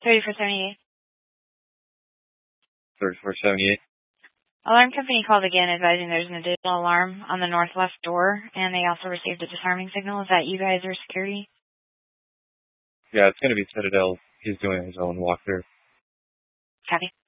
3478. 3478. Alarm company called again advising there's an additional alarm on the northwest door, and they also received a disarming signal. Is that you guys or security? Yeah, it's going to be Citadel. He's doing his own walkthrough. Copy.